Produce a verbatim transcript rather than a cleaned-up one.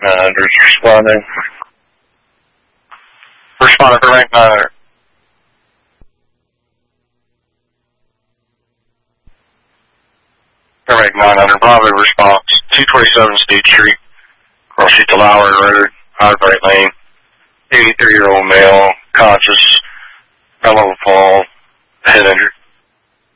nine hundred responding. Responding for rank nine hundred. Rank nine hundred, Bravo response, two twenty-seven State Street, across the Lowry Road, out of right lane, eighty-three-year-old male, conscious, elbow fall, head injury.